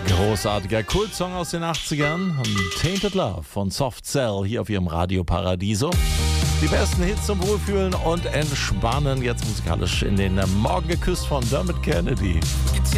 Großartiger Kultsong aus den 80ern. Tainted Love von Soft Cell hier auf ihrem Radio Paradiso. Die besten Hits zum Wohlfühlen und Entspannen. Jetzt musikalisch in den Morgen geküsst von Dermot Kennedy.